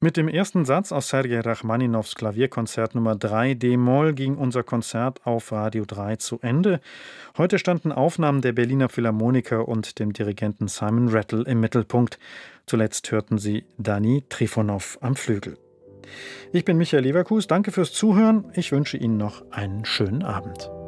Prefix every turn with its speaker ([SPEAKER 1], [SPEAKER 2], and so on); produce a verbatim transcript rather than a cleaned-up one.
[SPEAKER 1] Mit dem ersten Satz aus Sergei Rachmaninows Klavierkonzert Nummer drei d-Moll ging unser Konzert auf Radio drei zu Ende. Heute standen Aufnahmen der Berliner Philharmoniker und dem Dirigenten Simon Rattle im Mittelpunkt. Zuletzt hörten Sie Dani Trifonow am Flügel. Ich bin Michael Leverkus, danke fürs Zuhören. Ich wünsche Ihnen noch einen schönen Abend.